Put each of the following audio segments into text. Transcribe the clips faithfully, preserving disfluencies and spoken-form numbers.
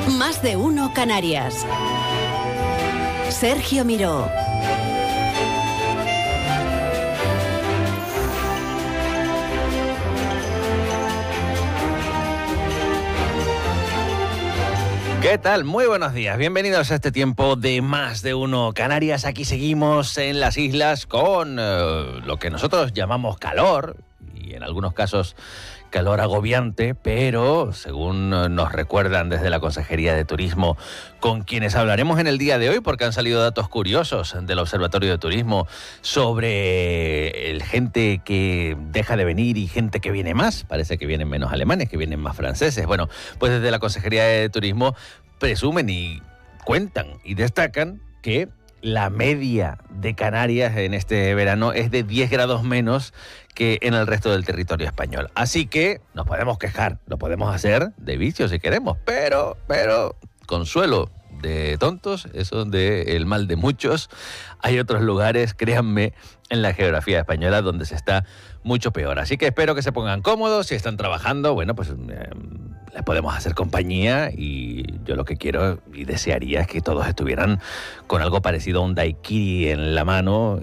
Más de uno Canarias. Sergio Miró. ¿Qué tal? Muy buenos días. Bienvenidos a este tiempo de Más de uno Canarias. Aquí seguimos en las islas con eh, lo que nosotros llamamos calor y en algunos casos calor agobiante, pero según nos recuerdan desde la Consejería de Turismo, con quienes hablaremos en el día de hoy, porque han salido datos curiosos del Observatorio de Turismo sobre el gente que deja de venir y gente que viene más. Parece que vienen menos alemanes, que vienen más franceses. Bueno, pues desde la Consejería de Turismo presumen y cuentan y destacan que la media de Canarias en este verano es de diez grados menos que en el resto del territorio español. Así que nos podemos quejar, lo podemos hacer de vicio si queremos, pero, pero, consuelo de tontos, eso de el mal de muchos. Hay otros lugares, créanme, en la geografía española donde se está mucho peor. Así que espero que se pongan cómodos. Si están trabajando, bueno, pues eh, les podemos hacer compañía y yo lo que quiero y desearía es que todos estuvieran con algo parecido a un daiquiri en la mano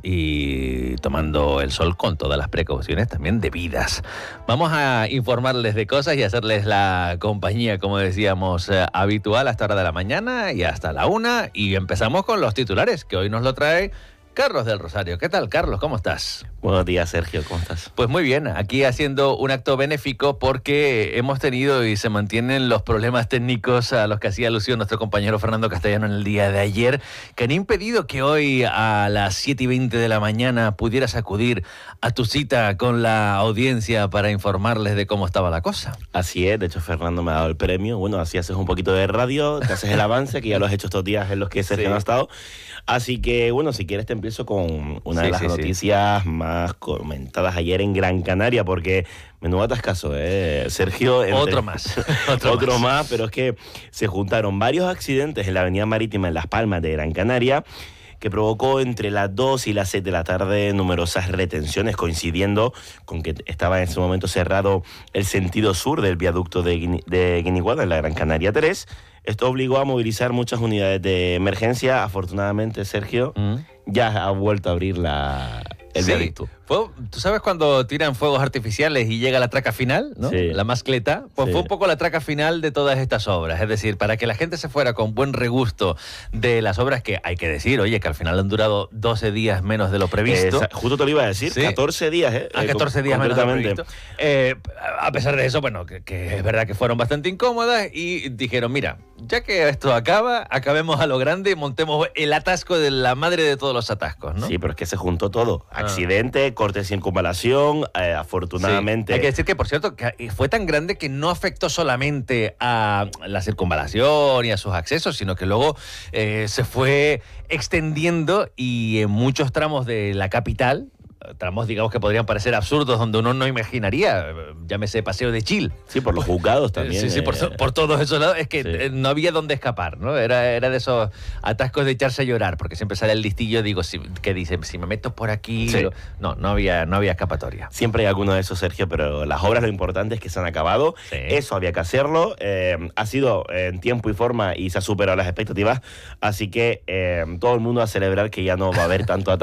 y tomando el sol con todas las precauciones también debidas. Vamos a informarles de cosas y hacerles la compañía, como decíamos, eh, habitual hasta hora de la mañana y hasta la una. Y empezamos con los titulares, que hoy nos lo trae Carlos del Rosario. ¿Qué tal, Carlos? ¿Cómo estás? Buenos días, Sergio. ¿Cómo estás? Pues muy bien, aquí haciendo un acto benéfico porque hemos tenido y se mantienen los problemas técnicos a los que hacía alusión nuestro compañero Fernando Castellano en el día de ayer, que han impedido que hoy a las siete y veinte de la mañana pudieras acudir a tu cita con la audiencia para informarles de cómo estaba la cosa. Así es, de hecho Fernando me ha dado el premio. Bueno, así haces un poquito de radio, te haces el avance, que ya lo has hecho estos días en los que Sergio Sí. no ha estado. Así que, bueno, si quieres te empiezo con una Sí, de las sí, sí. noticias más comentadas ayer en Gran Canaria, porque menudo atascazo, ¿eh, Sergio? Entre... Otro más. Otro, Otro más. más, pero es que se juntaron varios accidentes en la avenida marítima en Las Palmas de Gran Canaria, que provocó entre las dos y las seis de la tarde numerosas retenciones, coincidiendo con que estaba en ese momento cerrado el sentido sur del viaducto de, Guini, de Guiniguada, en la Gran Canaria tres. Esto obligó a movilizar muchas unidades de emergencia. Afortunadamente, Sergio, mm. ya ha vuelto a abrir la, el sí. viaducto. Fue, ¿tú sabes cuando tiran fuegos artificiales y llega la traca final, ¿no? Sí. La mascleta. Pues sí. fue un poco la traca final de todas estas obras. Es decir, para que la gente se fuera con buen regusto de las obras que hay que decir, oye, que al final han durado doce días menos de lo previsto. Eh, justo te lo iba a decir, sí. catorce días, ¿eh? A catorce días menos de lo previsto. Eh, a pesar de eso, bueno, que, que es verdad que fueron bastante incómodas y dijeron, mira, ya que esto acaba, acabemos a lo grande y montemos el atasco de la madre de todos los atascos, ¿no? Sí, pero es que se juntó todo. Accidente, ah. corte de circunvalación, eh, afortunadamente... Sí. Hay que decir que, por cierto, que fue tan grande que no afectó solamente a la circunvalación y a sus accesos, sino que luego eh, se fue extendiendo y en muchos tramos de la capital, tramos, digamos, que podrían parecer absurdos, donde uno no imaginaría, llámese Paseo de Chil. Sí, por los juzgados también. Sí, sí, eh... por, por todos esos lados. Es que sí. no había dónde escapar, ¿no? Era, era de esos atascos de echarse a llorar, porque siempre sale el listillo, digo, si, que dice, si me meto por aquí... Sí. Lo... No, no había, no había escapatoria. Siempre hay alguno de esos, Sergio, pero las obras lo importante es que se han acabado. Sí. Eso había que hacerlo. Eh, ha sido en tiempo y forma y se ha superado las expectativas. Así que eh, todo el mundo a celebrar que ya no va a haber tanto ataque.